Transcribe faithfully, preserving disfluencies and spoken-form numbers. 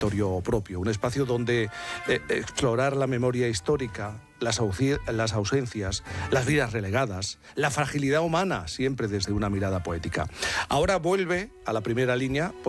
territorio propio, un espacio donde eh, explorar la memoria histórica, las, las ausencias, las vidas relegadas, la fragilidad humana, siempre desde una mirada poética. Ahora vuelve a la primera línea